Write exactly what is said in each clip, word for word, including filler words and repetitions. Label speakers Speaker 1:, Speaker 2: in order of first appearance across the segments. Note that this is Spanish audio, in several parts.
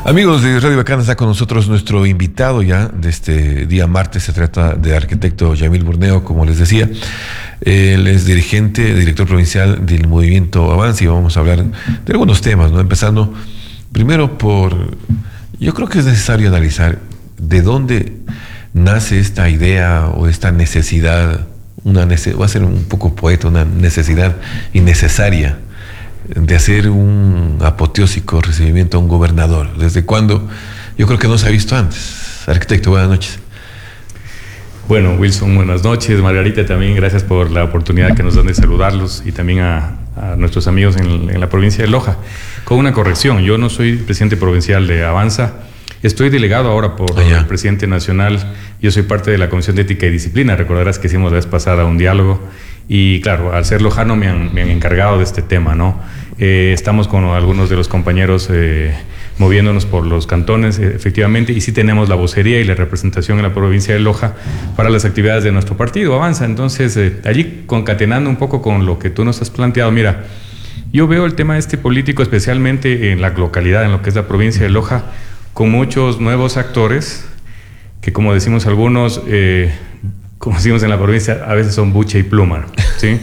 Speaker 1: Amigos de Radio Bacana, está con nosotros nuestro invitado ya de este día martes. Se trata de arquitecto Yamil Burneo, como les decía. Él es dirigente, director provincial del Movimiento Avanza, y vamos a hablar de algunos temas, ¿no? Empezando primero por, yo creo que es necesario analizar de dónde nace esta idea o esta necesidad, una nece- voy a ser un poco poeta, una necesidad innecesaria de hacer un apoteósico recibimiento a un gobernador. ¿Desde cuándo? Yo creo que no se ha visto antes. Arquitecto, buenas noches.
Speaker 2: Bueno, Wilson, buenas noches. Margarita, también gracias por la oportunidad que nos dan de saludarlos, y también a, a nuestros amigos en, en la provincia de Loja. Con una corrección, yo no soy presidente provincial de Avanza, estoy delegado ahora por
Speaker 1: Allá.
Speaker 2: el presidente nacional. Yo soy parte de la Comisión de Ética y Disciplina. Recordarás que hicimos la vez pasada un diálogo. Y claro, al ser lojano me han, me han encargado de este tema, ¿no? Eh, estamos con algunos de los compañeros eh, moviéndonos por los cantones, eh, efectivamente, y sí tenemos la vocería y la representación en la provincia de Loja para las actividades de nuestro partido, Avanza. Entonces, eh, allí concatenando un poco con lo que tú nos has planteado, mira, yo veo el tema este político, especialmente en la localidad, en lo que es la provincia de Loja, con muchos nuevos actores, que como decimos algunos... Eh, como decimos en la provincia, a veces son buche y pluma, ¿sí?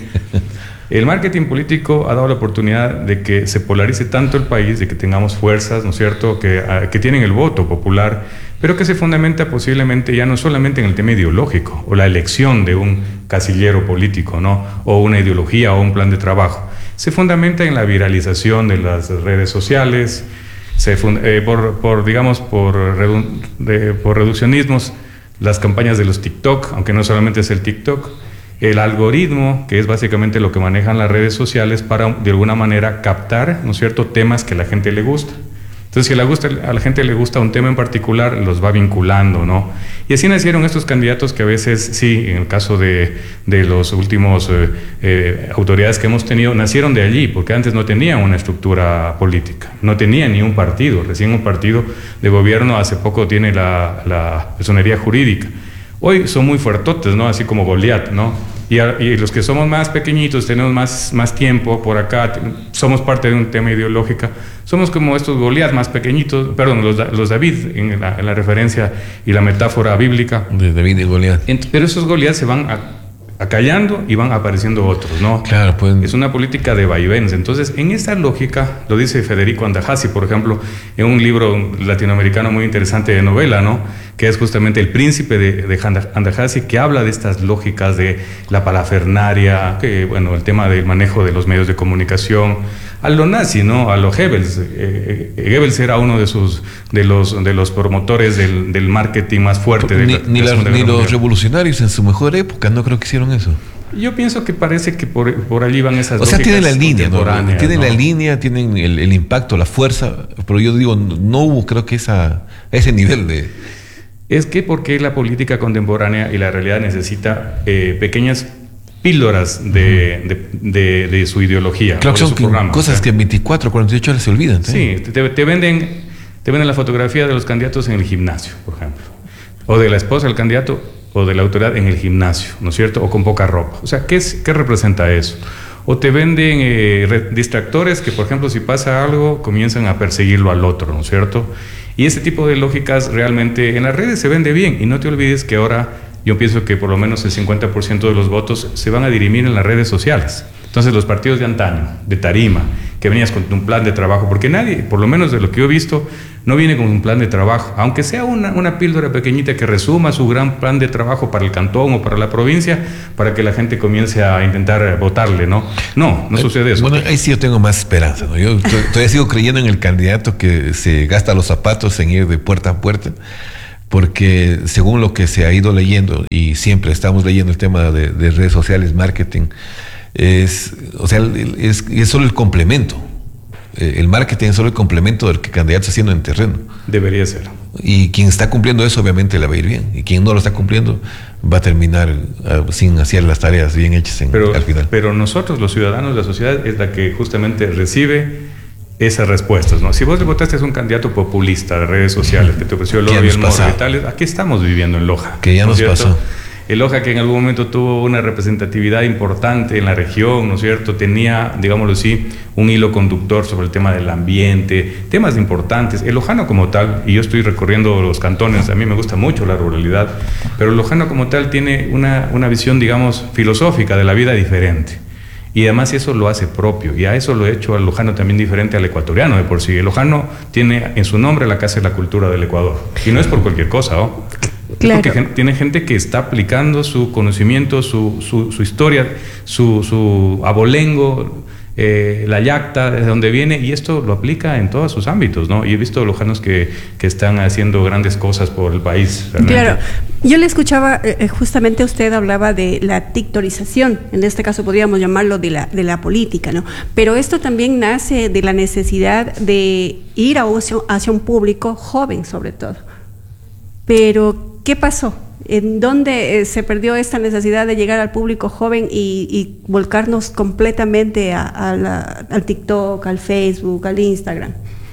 Speaker 2: El marketing político ha dado la oportunidad de que se polarice tanto el país, de que tengamos fuerzas, ¿no es cierto?, que, que tienen el voto popular, pero que se fundamenta posiblemente ya no solamente en el tema ideológico o la elección de un casillero político, ¿no?, o una ideología o un plan de trabajo. Se fundamenta en la viralización de las redes sociales, se fund, eh, por, por, digamos, por, redu, de, por reduccionismos, las campañas de los TikTok, aunque no solamente es el TikTok, el algoritmo, que es básicamente lo que manejan las redes sociales para, de alguna manera, captar, ¿no es cierto?, temas que a la gente le gusta. Entonces, si a la, gusta, a la gente le gusta un tema en particular, los va vinculando, ¿no? Y así nacieron estos candidatos que a veces, sí, en el caso de, de los últimos eh, eh, autoridades que hemos tenido, nacieron de allí, porque antes no tenían una estructura política, no tenían ni un partido. Recién un partido de gobierno hace poco tiene la, la personería jurídica. Hoy son muy fuertotes, ¿no? Así como Goliat, ¿no? Y, a, y los que somos más pequeñitos, tenemos más, más tiempo por acá, somos parte de un tema ideológico, somos como estos Goliat más pequeñitos, perdón, los, los David, en la, en la referencia y la metáfora bíblica.
Speaker 1: De David y Goliat.
Speaker 2: Pero esos Goliat se van a, acallando y van apareciendo otros, ¿no?
Speaker 1: Claro, pues.
Speaker 2: Es una política de vaivenes. Entonces, en esa lógica, lo dice Federico Andajasi, por ejemplo, en un libro latinoamericano muy interesante de novela, ¿no?, que es justamente El Príncipe de, de Andajasi, que habla de estas lógicas de la parafernaria, que, bueno, el tema del manejo de los medios de comunicación, a lo nazi, ¿no?, a lo Goebbels. Eh, eh, Goebbels era uno de sus de los de los promotores del, del marketing más fuerte. De
Speaker 1: ni
Speaker 2: la,
Speaker 1: ni,
Speaker 2: de
Speaker 1: la, ni los revolucionarios en su mejor época no creo que hicieron eso.
Speaker 2: Yo pienso que parece que por, por allí van esas.
Speaker 1: O sea, tienen la línea, ¿no? Tienen
Speaker 2: ¿no?
Speaker 1: la línea, tienen el, el impacto, la fuerza, pero yo digo, no hubo, creo que esa ese nivel de...
Speaker 2: Es que porque la política contemporánea y la realidad necesita eh, pequeñas píldoras de, uh-huh. de, de, de su ideología.
Speaker 1: Claro, son
Speaker 2: su programa,
Speaker 1: cosas, o sea, que en veinticuatro, cuarenta y ocho horas se olvidan.
Speaker 2: Sí, ¿eh? te, te, venden, te venden la fotografía de los candidatos en el gimnasio, por ejemplo, o de la esposa del candidato o de la autoridad en el gimnasio, ¿no es cierto?, o con poca ropa. O sea, ¿qué, es, qué representa eso? O te venden eh, re, distractores que, por ejemplo, si pasa algo, comienzan a perseguirlo al otro, ¿no es cierto? Y ese tipo de lógicas realmente en las redes se vende bien. Y no te olvides que ahora yo pienso que por lo menos el cincuenta por ciento de los votos se van a dirimir en las redes sociales. Entonces los partidos de antaño, de tarima, que venías con un plan de trabajo, porque nadie, por lo menos de lo que yo he visto, no viene con un plan de trabajo, aunque sea una, una píldora pequeñita que resuma su gran plan de trabajo para el cantón o para la provincia, para que la gente comience a intentar votarle, ¿no? No, no sucede eso.
Speaker 1: Bueno, ahí sí yo tengo más esperanza, ¿no? Yo todavía sigo creyendo en el candidato que se gasta los zapatos en ir de puerta a puerta, porque según lo que se ha ido leyendo, y siempre estamos leyendo el tema de, de redes sociales, marketing, es, o sea, es, es solo el complemento. El marketing es solo el complemento del que el candidato está haciendo en terreno.
Speaker 2: Debería ser.
Speaker 1: Y quien está cumpliendo eso obviamente le va a ir bien. Y quien no lo está cumpliendo va a terminar uh, sin hacer las tareas bien hechas en,
Speaker 2: pero,
Speaker 1: al final.
Speaker 2: Pero nosotros, los ciudadanos, la sociedad, es la que justamente recibe esas respuestas, ¿no? Si vos le votaste a un candidato populista de redes sociales que te ofreció el oro y el morro y tal, aquí estamos viviendo en Loja.
Speaker 1: Que ya
Speaker 2: ¿no
Speaker 1: nos
Speaker 2: cierto?
Speaker 1: pasó.
Speaker 2: el Loja que en algún momento tuvo una representatividad importante en la región, ¿no es cierto? Tenía, digámoslo así, un hilo conductor sobre el tema del ambiente, temas importantes. El lojano como tal, y yo estoy recorriendo los cantones, a mí me gusta mucho la ruralidad, pero el lojano como tal tiene una, una visión, digamos, filosófica de la vida diferente. Y además eso lo hace propio, y a eso lo he hecho al lojano también diferente al ecuatoriano de por sí. El lojano tiene en su nombre la Casa de la Cultura del Ecuador, y no es por cualquier cosa, ¿no? Claro. Porque tiene gente que está aplicando su conocimiento, su, su, su historia, su, su abolengo, eh, la yacta, de donde viene, y esto lo aplica en todos sus ámbitos, ¿no? Y he visto lojanos que, que están haciendo grandes cosas por el país. Realmente. Claro.
Speaker 3: Yo le escuchaba, eh, justamente usted hablaba de la tictorización, en este caso podríamos llamarlo de la, de la política, ¿no? Pero esto también nace de la necesidad de ir a un, hacia un público joven, sobre todo. Pero, ¿qué pasó? ¿En dónde eh, se perdió esta necesidad de llegar al público joven y, y volcarnos completamente a, a la, al TikTok, al Facebook, al Instagram?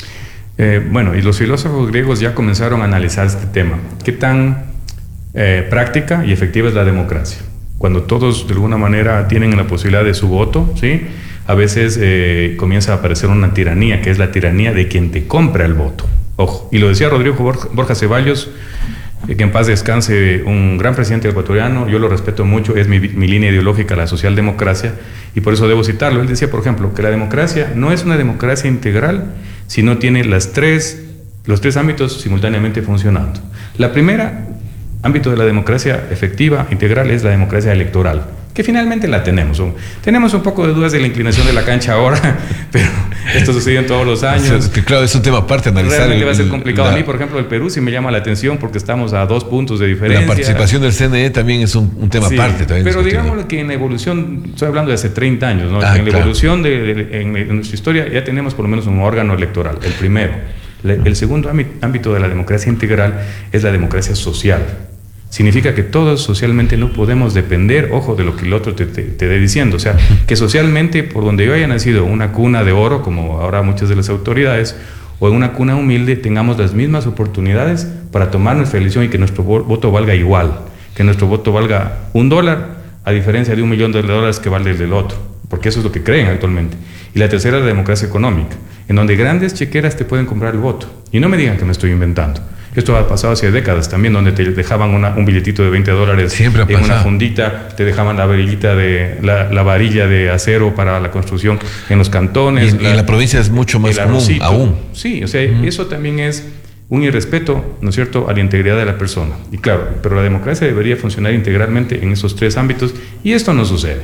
Speaker 2: Eh, bueno, y los filósofos griegos ya comenzaron a analizar este tema. ¿Qué tan eh, práctica y efectiva es la democracia? Cuando todos de alguna manera tienen la posibilidad de su voto, ¿sí? A veces eh, comienza a aparecer una tiranía, que es la tiranía de quien te compra el voto. Ojo, y lo decía Rodrigo Borja, Borja Ceballos, que en paz descanse, un gran presidente ecuatoriano, yo lo respeto mucho, es mi, mi línea ideológica, la socialdemocracia, y por eso debo citarlo. Él decía, por ejemplo, que la democracia no es una democracia integral si no tiene las tres, los tres ámbitos simultáneamente funcionando. La primera ámbito de la democracia efectiva, integral, es la democracia electoral, que finalmente la tenemos. Tenemos un poco de dudas de la inclinación de la cancha ahora, pero esto sucede en todos los años.
Speaker 1: Es que, claro, es un tema aparte analizar.
Speaker 2: Realmente el, va a ser complicado. La, a mí, por ejemplo, el Perú sí me llama la atención porque estamos a dos puntos de diferencia.
Speaker 1: La participación del C N E también es un, un tema
Speaker 2: sí,
Speaker 1: aparte. También
Speaker 2: pero digamos que en la evolución, estoy hablando de hace treinta años, ¿no? Ah, en la claro. evolución de, de en, en nuestra historia ya tenemos por lo menos un órgano electoral, el primero. Le, el segundo ámbito de la democracia integral es la democracia social. Significa que todos socialmente no podemos depender, ojo, de lo que el otro te, te, te dé diciendo. O sea, que socialmente, por donde yo haya nacido, una cuna de oro, como ahora muchas de las autoridades, o en una cuna humilde, tengamos las mismas oportunidades para tomar nuestra elección y que nuestro voto valga igual, que nuestro voto valga un dólar, a diferencia de un millón de dólares que vale el del otro, porque eso es lo que creen actualmente. Y la tercera es la democracia económica, en donde grandes chequeras te pueden comprar el voto. Y no me digan que me estoy inventando. Esto ha pasado hace décadas también, donde te dejaban una, un billetito de veinte dólares Siempre en una fundita, te dejaban la varillita de la, la varilla de acero para la construcción en los cantones.
Speaker 1: Y en la, en la provincia es mucho más común aún.
Speaker 2: Sí, o sea, uh-huh. eso también es un irrespeto, ¿no es cierto?, a la integridad de la persona. Y claro, pero la democracia debería funcionar integralmente en esos tres ámbitos, y esto no sucede.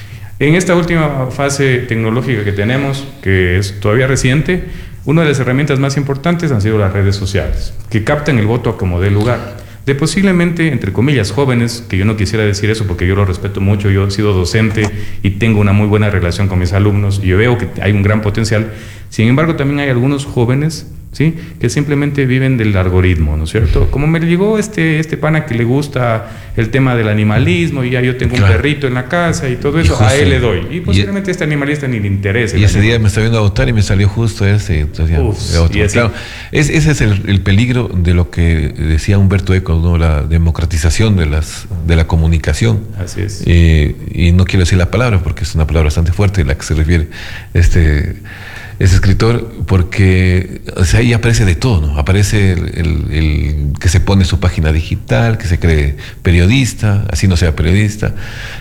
Speaker 2: En esta última fase tecnológica que tenemos, que es todavía reciente, una de las herramientas más importantes han sido las redes sociales, que captan el voto a como dé lugar. De posiblemente, entre comillas, jóvenes, que yo no quisiera decir eso porque yo lo respeto mucho, yo he sido docente y tengo una muy buena relación con mis alumnos y yo veo que hay un gran potencial. Sin embargo, también hay algunos jóvenes, ¿sí?, que simplemente viven del algoritmo, ¿no es cierto? Como me llegó este, este pana que le gusta el tema del animalismo y ya yo tengo claro. un perrito en la casa y todo eso, y a él le doy. Y posiblemente y, este animalista ni le interesa.
Speaker 1: Y ese animal. día me está viendo a votar y me salió justo ese. Entonces ya, Uf, otro. Y claro, es, ese es el, el peligro de lo que decía Humberto Eco, ¿no? La democratización de, las, de la comunicación.
Speaker 2: Así es.
Speaker 1: Eh, y no quiero decir la palabra porque es una palabra bastante fuerte a la que se refiere este... ese escritor, porque o sea, ahí aparece de todo, ¿no? Aparece el, el, el que se pone su página digital, que se cree periodista, así no sea periodista,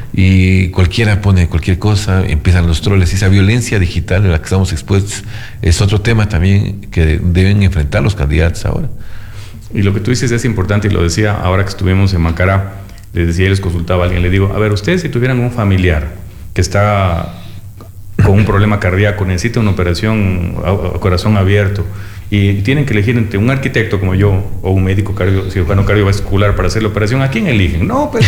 Speaker 1: y cualquiera pone cualquier cosa, empiezan los troles, y esa violencia digital a la que estamos expuestos es otro tema también que deben enfrentar los candidatos ahora.
Speaker 2: Y lo que tú dices es importante, y lo decía ahora que estuvimos en Macará, les decía, y les consultaba a alguien, le digo, a ver, ustedes si tuvieran un familiar que está con un problema cardíaco, necesita una operación a, a corazón abierto y tienen que elegir entre un arquitecto como yo o un médico cardio, cirujano cardiovascular para hacer la operación, ¿a quién eligen? No, pues